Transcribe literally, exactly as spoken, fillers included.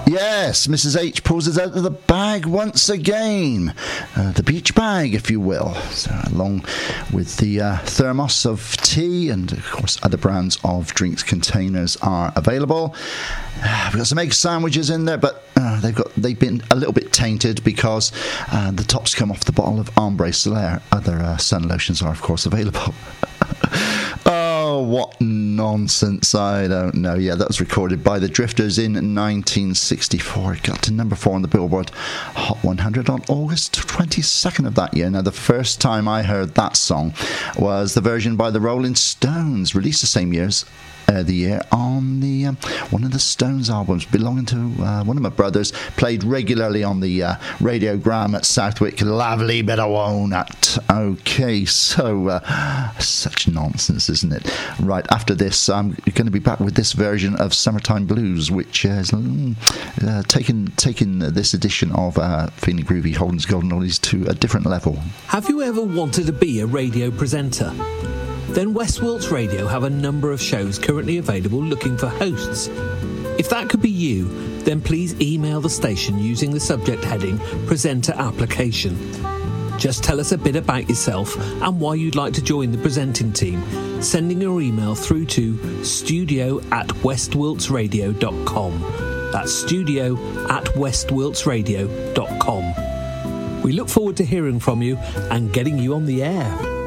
Yes, Missus H pulls us out of the bag once again. Uh, the beach bag, if you will. So, along with the uh, thermos of tea and, of course, other brands of drinks containers are available. Uh, we've got some egg sandwiches in there, but uh, they've got they've been a little bit tainted because uh, the tops come off the bottle of Ombre Solaire. Other uh, sun lotions are, of course, available. Oh, what nonsense. I don't know. Yeah, that was recorded by the Drifters in nineteen sixty-four. It got to number four on the Billboard Hot one hundred on August twenty-second of that year. Now, the first time I heard that song was the version by the Rolling Stones, released the same years. Uh, the year on the um, one of the Stones albums belonging to uh, one of my brothers, played regularly on the uh, radiogram at Southwick. Lovely bit of walnut. Okay, so uh, such nonsense, isn't it? Right, after this, I'm going to be back with this version of Summertime Blues, which has mm, uh, taken taken this edition of uh, Feeling Groovy Holden's Golden Oldies to a different level. Have you ever wanted to be a radio presenter? Then West Wilts Radio have a number of shows currently available looking for hosts. If that could be you, then please email the station using the subject heading Presenter Application. Just tell us a bit about yourself and why you'd like to join the presenting team, sending your email through to studio at westwiltsradio dot com. That's studio at westwiltsradio dot com. We look forward to hearing from you and getting you on the air.